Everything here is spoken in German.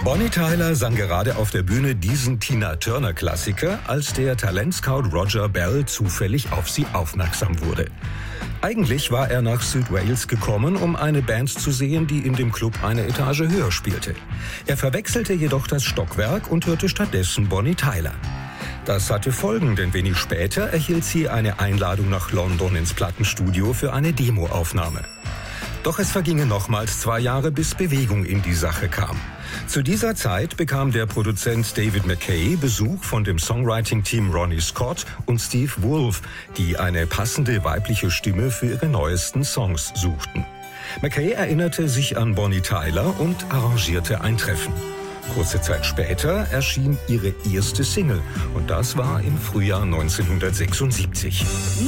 Bonnie Tyler sang gerade auf der Bühne diesen Tina-Turner-Klassiker, als der Talentscout Roger Bell zufällig auf sie aufmerksam wurde. Eigentlich war er nach Südwales gekommen, um eine Band zu sehen, die in dem Club eine Etage höher spielte. Er verwechselte jedoch das Stockwerk und hörte stattdessen Bonnie Tyler. Das hatte Folgen, denn wenig später erhielt sie eine Einladung nach London ins Plattenstudio für eine Demoaufnahme. Doch es vergingen nochmals 2 Jahre, bis Bewegung in die Sache kam. Zu dieser Zeit bekam der Produzent David Mackay Besuch von dem Songwriting-Team Ronnie Scott und Steve Wolf, die eine passende weibliche Stimme für ihre neuesten Songs suchten. Mackay erinnerte sich an Bonnie Tyler und arrangierte ein Treffen. Kurze Zeit später erschien ihre erste Single und das war im Frühjahr 1976.